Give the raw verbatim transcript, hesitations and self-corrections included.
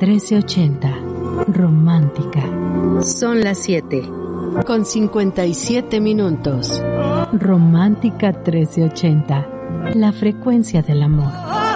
trece ochenta. Romántica. Son las siete. Con cincuenta y siete minutos. Romántica trece ochenta. La frecuencia del amor.